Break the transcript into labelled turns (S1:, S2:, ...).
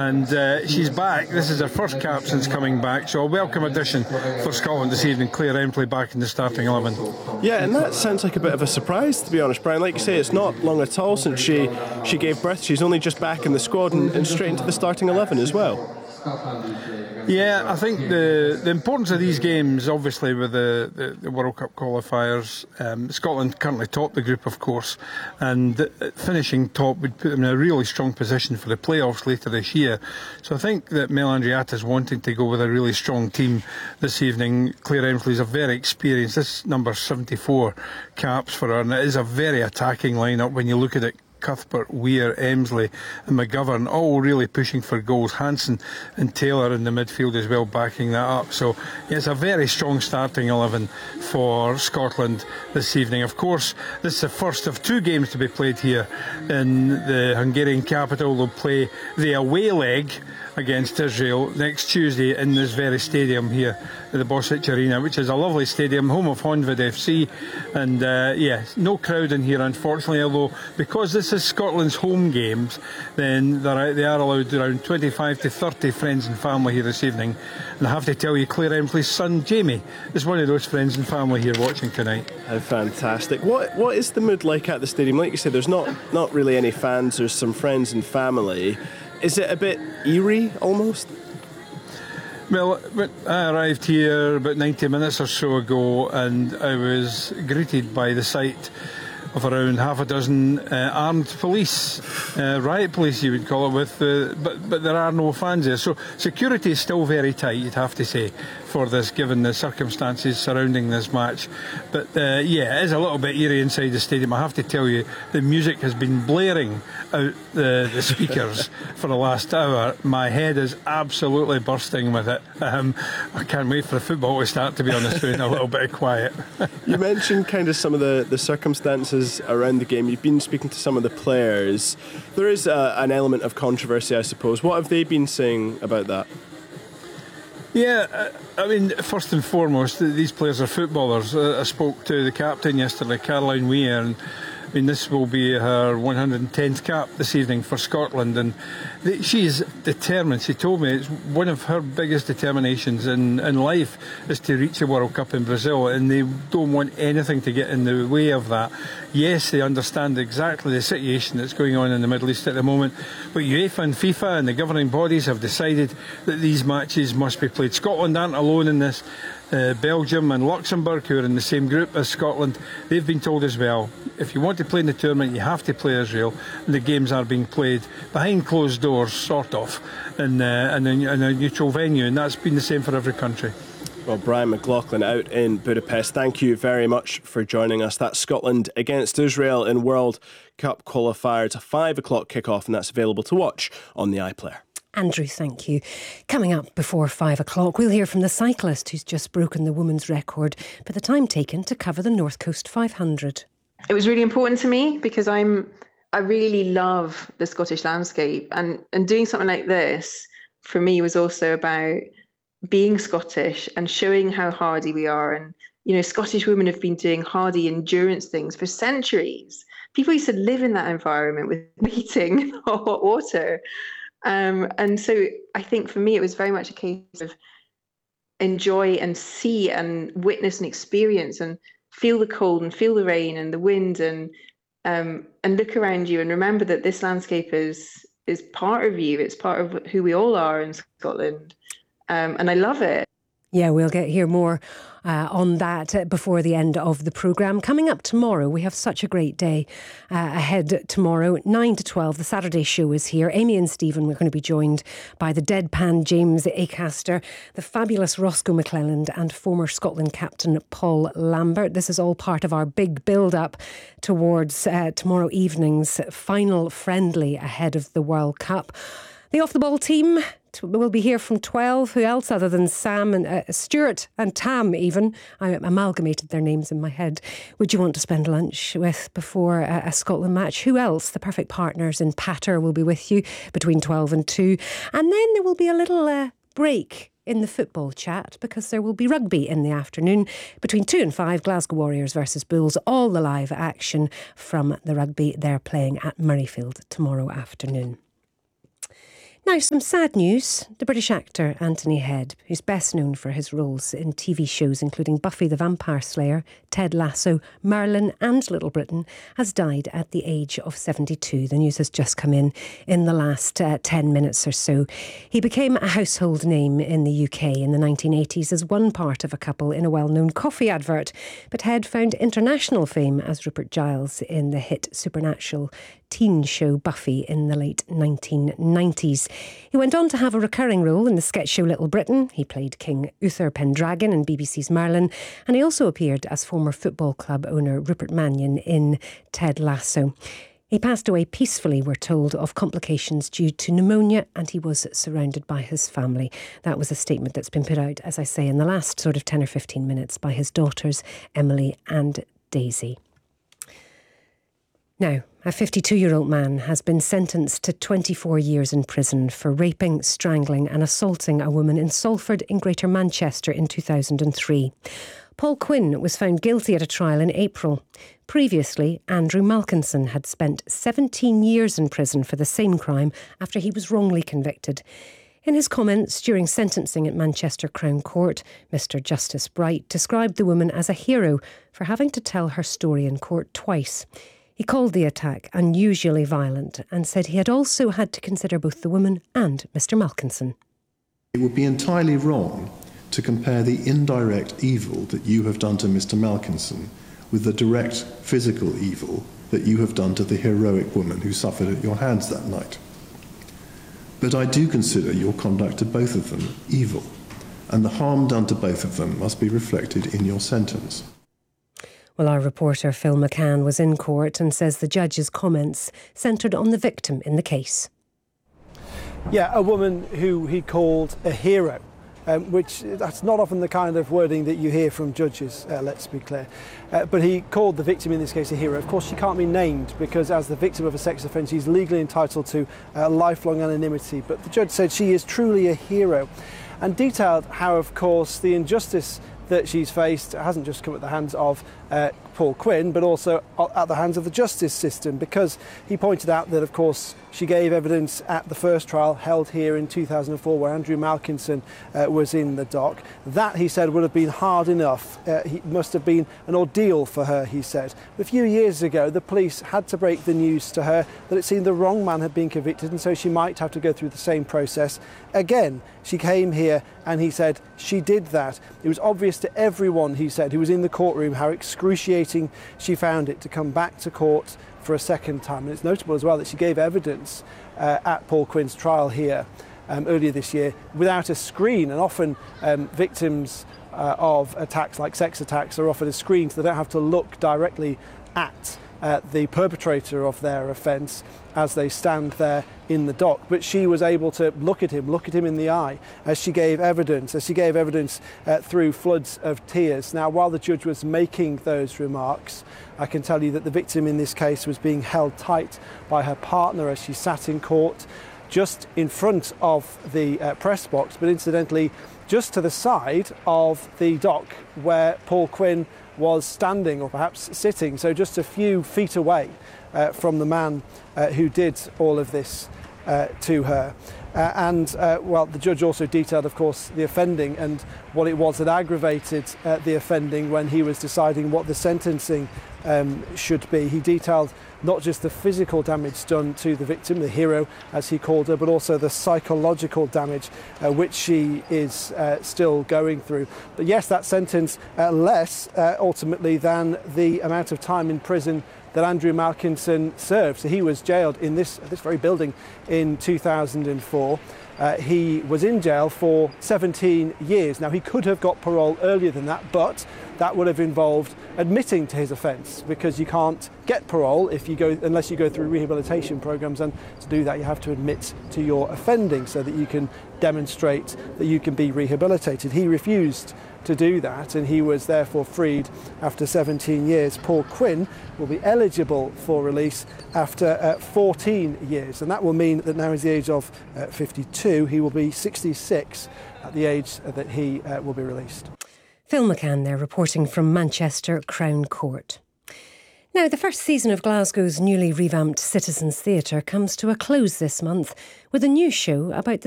S1: and she's back. This is her first cap since coming back, so a welcome addition for Scotland this evening. Claire Empley back in the starting 11.
S2: Yeah, and that sounds like a bit of a surprise, to be honest, Brian. Like you say, it's not long at all since she gave birth. She's only just back in the squad and straight into the starting 11 as well.
S1: Yeah, I think the importance of these games, obviously, with the World Cup qualifiers, Scotland currently top the group, of course, and finishing top would put them in a really strong position for the playoffs later this year. So I think that Mel Andriatta's wanting to go with a really strong team this evening. Claire Emsley's a very experienced, this is number 74 caps for her, and it is a very attacking lineup when you look at it. Cuthbert, Weir, Emsley and McGovern all really pushing for goals. Hansen and Taylor in the midfield as well backing that up. So yeah, it's a very strong starting 11 for Scotland this evening. Of course, this is the first of two games to be played here in the Hungarian capital. They'll play the away leg against Israel next Tuesday in this very stadium here at the Bosic Arena, which is a lovely stadium, home of Honvéd FC, and no crowd in here unfortunately, although because this is Scotland's home games, then they are allowed around 25 to 30 friends and family here this evening. And I have to tell you, Claire Emsley's son Jamie is one of those friends and family here watching tonight.
S2: How fantastic. What is the mood like at the stadium? Like you said, there's not really any fans, there's some friends and family. Is it a bit eerie almost?
S1: Well, I arrived here about 90 minutes or so ago, and I was greeted by the sight of around half a dozen armed police, riot police you would call it, but there are no fans there. So security is still very tight, you'd have to say, for this, given the circumstances surrounding this match. But it is a little bit eerie inside the stadium. I have to tell you, the music has been blaring out the speakers for the last hour. My head is absolutely bursting with it. I can't wait for the football to start, to be honest with you, a little bit of quiet.
S2: You mentioned kind of some of the circumstances around the game. You've been speaking to some of the players. There is an element of controversy, I suppose. What have they been saying about that?
S1: Yeah, I mean, first and foremost, these players are footballers. I spoke to the captain yesterday, Caroline Weir, and I mean, this will be her 110th cap this evening for Scotland, and she is determined. She told me it's one of her biggest determinations in life is to reach a World Cup in Brazil, and they don't want anything to get in the way of that. Yes, they understand exactly the situation that's going on in the Middle East at the moment, but UEFA and FIFA and the governing bodies have decided that these matches must be played. Scotland aren't alone in this. Belgium and Luxembourg, who are in the same group as Scotland, they've been told as well, if you want to play in the tournament, you have to play Israel, and the games are being played behind closed doors, sort of, in a neutral venue, and that's been the same for every country.
S2: Well, Brian McLaughlin out in Budapest, thank you very much for joining us. That's Scotland against Israel in World Cup qualifier. It's a 5 o'clock kickoff, and that's available to watch on the iPlayer.
S3: Andrew, thank you. Coming up before 5 o'clock, we'll hear from the cyclist who's just broken the women's record for the time taken to cover the North Coast 500.
S4: It was really important to me because I really love the Scottish landscape, and doing something like this for me was also about being Scottish and showing how hardy we are. And, you know, Scottish women have been doing hardy endurance things for centuries. People used to live in that environment with heating or hot water. And so I think for me, it was very much a case of enjoy and see and witness and experience and feel the cold and feel the rain and the wind and look around you and remember that this landscape is part of you. It's part of who we all are in Scotland. And I love it.
S3: Yeah, we'll hear more on that before the end of the programme. Coming up tomorrow, we have such a great day ahead tomorrow. 9 to 12, the Saturday show is here. Amy and Stephen, we're going to be joined by the deadpan James Acaster, the fabulous Roscoe McClelland and former Scotland captain Paul Lambert. This is all part of our big build-up towards tomorrow evening's final friendly ahead of the World Cup. The off-the-ball team will be here from 12. Who else other than Sam and Stuart and Tam even? I amalgamated their names in my head. Would you want to spend lunch with before a Scotland match? Who else? The perfect partners in Patter will be with you between 12 and 2. And then there will be a little break in the football chat because there will be rugby in the afternoon between 2 and 5. Glasgow Warriors versus Bulls. All the live action from the rugby they're playing at Murrayfield tomorrow afternoon. Now, some sad news. The British actor Anthony Head, who's best known for his roles in TV shows including Buffy the Vampire Slayer, Ted Lasso, Merlin and Little Britain, has died at the age of 72. The news has just come in the last 10 minutes or so. He became a household name in the UK in the 1980s as one part of a couple in a well-known coffee advert. But Head found international fame as Rupert Giles in the hit supernatural teen show Buffy in the late 1990s. He went on to have a recurring role in the sketch show Little Britain. He played King Uther Pendragon in BBC's Merlin, and he also appeared as former football club owner Rupert Mannion in Ted Lasso. He passed away peacefully, we're told, of complications due to pneumonia, and he was surrounded by his family. That was a statement that's been put out, as I say, in the last sort of 10 or 15 minutes by his daughters, Emily and Daisy. Now, a 52-year-old man has been sentenced to 24 years in prison for raping, strangling and assaulting a woman in Salford in Greater Manchester in 2003. Paul Quinn was found guilty at a trial in April. Previously, Andrew Malkinson had spent 17 years in prison for the same crime after he was wrongly convicted. In his comments during sentencing at Manchester Crown Court, Mr Justice Bright described the woman as a hero for having to tell her story in court twice. He called the attack unusually violent and said he had also had to consider both the woman and Mr Malkinson.
S5: It would be entirely wrong to compare the indirect evil that you have done to Mr Malkinson with the direct physical evil that you have done to the heroic woman who suffered at your hands that night. But I do consider your conduct to both of them evil, and the harm done to both of them must be reflected in your sentence.
S3: Well, our reporter Phil McCann was in court and says the judge's comments centred on the victim in the case.
S6: Yeah, a woman who he called a hero, which that's not often the kind of wording that you hear from judges, let's be clear. But he called the victim in this case a hero. Of course, she can't be named because as the victim of a sex offence, she's legally entitled to lifelong anonymity. But the judge said she is truly a hero and detailed how, of course, the injustice that she's faced hasn't just come at the hands of Paul Quinn, but also at the hands of the justice system, because he pointed out that, of course, she gave evidence at the first trial held here in 2004 where Andrew Malkinson was in the dock. That, he said, would have been hard enough. It must have been an ordeal for her, he said. A few years ago, the police had to break the news to her that it seemed the wrong man had been convicted, and so she might have to go through the same process again. She came here and he said she did that. It was obvious to everyone, he said, who was in the courtroom how excruciating she found it to come back to court for a second time. And it's notable as well that she gave evidence at Paul Quinn's trial here earlier this year without a screen. And often victims of attacks like sex attacks are offered a screen so they don't have to look directly at the perpetrator of their offence as they stand there in the dock. But she was able to look at him in the eye as she gave evidence through floods of tears. Now, while the judge was making those remarks, I can tell you that the victim in this case was being held tight by her partner as she sat in court just in front of the press box, but incidentally just to the side of the dock where Paul Quinn was standing, or perhaps sitting, so just a few feet away from the man who did all of this to her. The judge also detailed, of course, the offending and what it was that aggravated the offending when he was deciding what the sentencing should be. He detailed not just the physical damage done to the victim, the hero as he called her, but also the psychological damage which she is still going through. But yes, that sentence less ultimately than the amount of time in prison that Andrew Malkinson served. So he was jailed in this very building in 2004. He was in jail for 17 years. Now, he could have got parole earlier than that, but that would have involved admitting to his offence, because you can't get parole unless you go through rehabilitation programmes, and to do that you have to admit to your offending so that you can demonstrate that you can be rehabilitated. He refused to do that, and he was therefore freed after 17 years. Paul Quinn will be eligible for release after 14 years, and that will mean that now he's the age of 52, he will be 66 at the age that he will be released.
S3: Phil McCann there reporting from Manchester Crown Court. Now, the first season of Glasgow's newly revamped Citizens Theatre comes to a close this month with a new show about the